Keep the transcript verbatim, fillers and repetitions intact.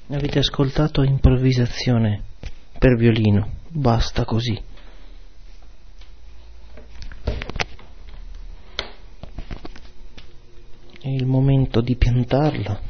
Avete ascoltato Improvvisazione per violino, basta così. È il momento di piantarla.